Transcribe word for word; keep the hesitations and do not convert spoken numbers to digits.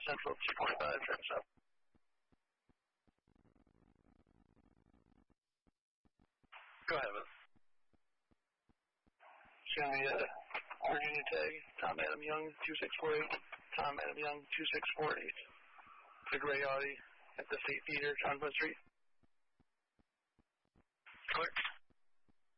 Central, two twenty-five, turn south. Go ahead, man. Send me a Virginia tag, Tom Adam Young, two six four eight, Tom Adam Young, two six four eight. The gray Audi at the State Theater, Convent Street. Clear.